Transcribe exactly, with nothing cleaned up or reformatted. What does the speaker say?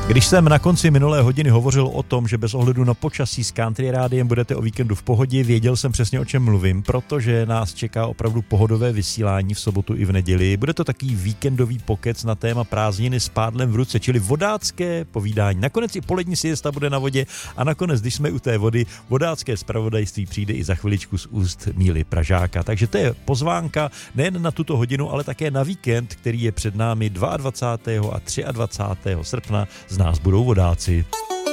Když jsem na konci minulé hodiny hovořil o tom, že bez ohledu na počasí s Country Rádiem budete o víkendu v pohodě, věděl jsem přesně, o čem mluvím, protože nás čeká opravdu pohodové vysílání v sobotu i v neděli. Bude to takový víkendový pokec na téma prázdniny s pádlem v ruce, čili vodácké povídání. Nakonec i polední siesta bude na vodě a nakonec, když jsme u té vody, vodácké zpravodajství přijde i za chviličku z úst Míly Pražáka. Takže to je pozvánka nejen na tuto hodinu, ale také na víkend, který je před námi dvacátého druhého a dvacátého třetího srpna. Z nás budou vodáci.